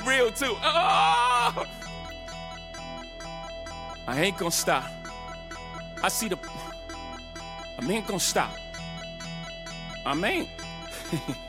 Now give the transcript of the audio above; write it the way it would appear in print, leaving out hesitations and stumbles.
Real too. Oh! I ain't gonna stop. I see I ain't gonna stop. I ain't.